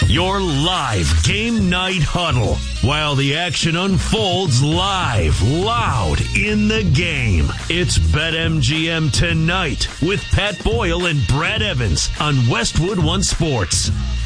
Your live game night huddle while the action unfolds live, loud in the game. It's BetMGM Tonight with Pat Boyle and Brad Evans on Westwood One Sports.